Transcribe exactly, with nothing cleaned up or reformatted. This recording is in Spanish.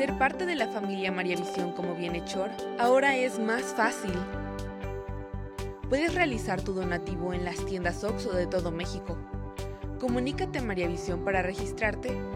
Ser parte de la familia Mariavisión como bienhechor ahora es más fácil. Puedes realizar tu donativo en las tiendas OXXO de todo México. Comunícate a Mariavisión para registrarte